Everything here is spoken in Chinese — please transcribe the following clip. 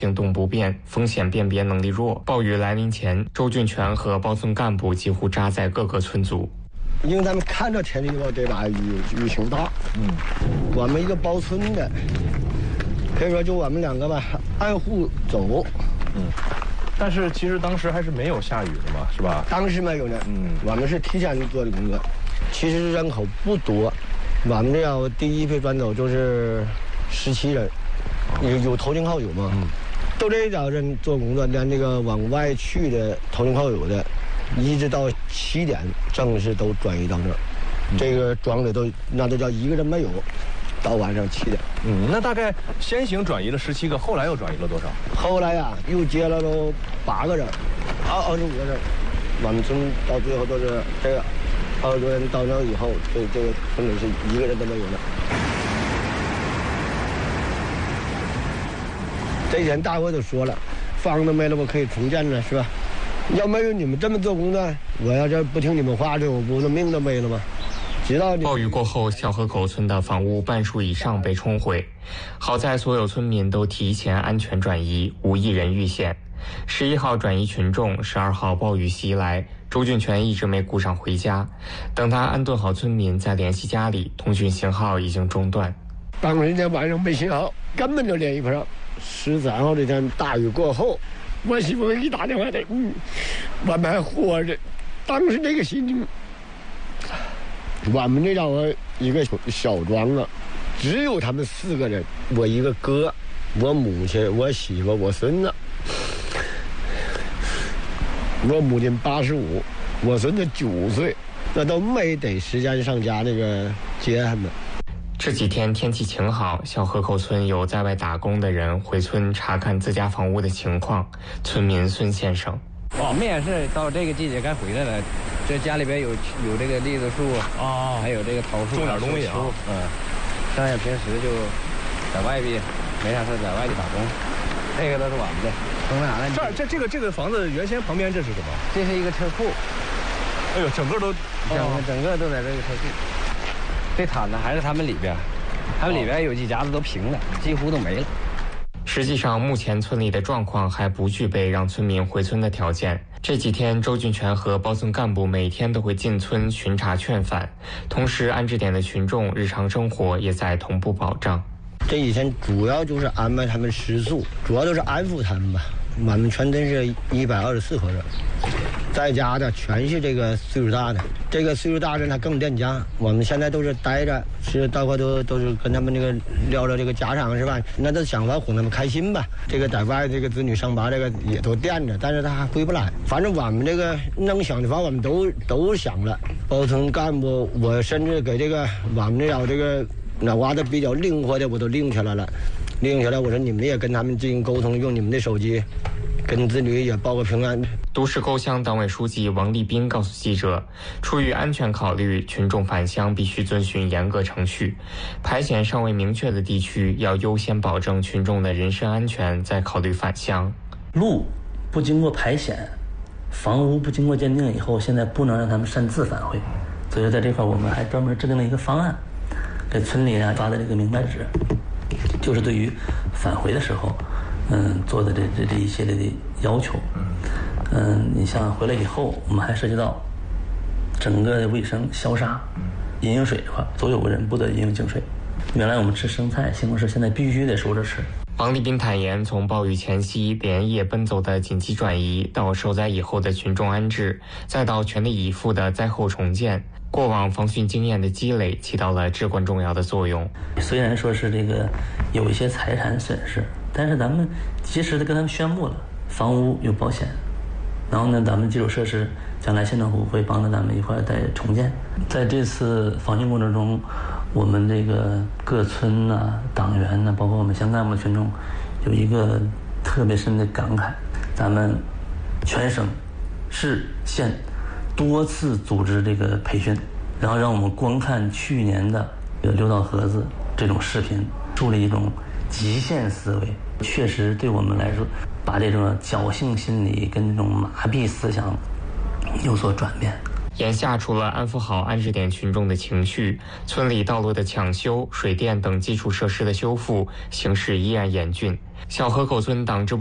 行动不便，风险辨别能力弱。暴雨来临前，周俊全和包村干部几乎扎在各个村组。 因为咱们看着天气预报这把雨挺大，我们一个包村的，可以说就我们两个吧，按户走， 但是其实当时还是没有下雨的嘛，是吧？ 当时没有呢，我们是提前做的工作。其实人口不多，我们这样第一批转走就是17人，有投进号有嘛，都这一家人做工作，连这个往外去的投进号有的。一直到7点，正式都转移到这儿。这个庄里那都叫一个人没有，到晚上7点。 那大概先行转移了17个，后来又转移了多少？ 后来呀，又接了都8个人，25个人。我们村到最后都是这个20多人到那以后，这个村里是一个人都没有了。这天大伙都说了，房子没了，我可以重建了，是吧？要没有你们这么做工作，我要这不听你们话的，我不是命都没了吗？直到暴雨过后，小河口村的房屋半数以上被冲毁，好在所有村民都提前安全转移，无一人遇险。11号转移群众，12号暴雨袭来，周俊全一直没顾上回家。等他安顿好村民，再联系家里，通讯信号已经中断。 当时那天晚上没信号，根本就联系不上。13号这天大雨过后，我媳妇给你打电话的，我们还活着。当时那个心情，我们这叫一个小庄啊，只有他们4个人，我一个哥，我母亲，我媳妇，我孙子。我母亲85，我孙子9岁，那都没得时间上家那个接他们。 这几天天气晴好，小河口村有在外打工的人回村查看自家房屋的情况。村民孙先生， 我们也是到这个季节该回来了，这家里边有这个栗子树还有这个桃树， 种点东西啊。 剩下平时就在外边没啥事，在外地打工。这个都是我们的。从哪呢？ 这个房子原先旁边这是什么？ 这是一个车库。 哎呦，整个都都在这个车库。这毯子还是他们里边，他们里边有几家子都平了，几乎都没了。 实际上，目前村里的状况还不具备让村民回村的条件。这几天，周俊全和包村干部每天都会进村巡查劝返，同时安置点的群众日常生活也在同步保障。 这几天主要就是安排他们食宿，主要就是安抚他们吧。我们全镇是124口人，在家的全是这个岁数大的。这个岁数大的他更恋家，我们现在都是待着，是到会都是跟他们这个聊聊这个家常是吧？那都想法哄他们开心吧。这个在外这个子女上班这个也都惦着，但是他还回不来。反正我们这个能想的法我们都想了。包村干部，我甚至给这个我们这个那挖的比较灵活的我都拎下来了。拎下来，我说你们也跟他们进行沟通，用你们的手机跟子女也报个平安。 都市沟乡党委书记王立斌告诉记者，出于安全考虑，群众返乡必须遵循严格程序，排险尚未明确的地区要优先保证群众的人身安全，再考虑返乡。 路不经过排险，房屋不经过鉴定以后，现在不能让他们擅自返回，所以在这块我们还专门制定了一个方案，给村里发的这个明白纸，就是对于返回的时候做的这一系列的要求。你像回来以后，我们还涉及到整个的卫生消杀，饮用水的话，所有人不得饮用净水。原来我们吃生菜、西红柿，现在必须得熟着吃。 王立斌坦言，从暴雨前夕连夜奔走的紧急转移，到受灾以后的群众安置，再到全力以赴的灾后重建，过往防汛经验的积累起到了至关重要的作用。 虽然说是这个有一些财产损失，但是咱们及时的跟他们宣布了，房屋有保险，然后呢，咱们基础设施将来县政府会帮着咱们一块再重建。在这次防汛过程中，我们这个各村党员包括我们乡干部群众有一个特别深的感慨，咱们全省市县多次组织这个培训，然后让我们观看去年的刘导盒子这种视频，树立一种极限思维，确实对我们来说把这种侥幸心理跟这种麻痹思想有所转变。 眼下除了安抚好安置点群众的情绪，村里道路的抢修、水电等基础设施的修复形势依然严峻。小河口村党支部